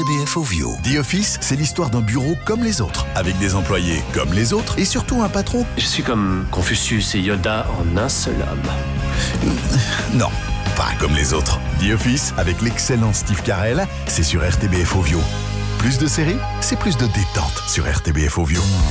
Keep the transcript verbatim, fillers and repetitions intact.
B F Ovio. The Office, c'est l'histoire d'un bureau comme les autres, avec des employés comme les autres, et surtout un patron... Je suis comme Confucius et Yoda en un seul homme. Non, pas comme les autres. The Office, avec l'excellent Steve Carell, c'est sur R T B F Ovio. Plus de séries, c'est plus de détente sur R T B F Ovio.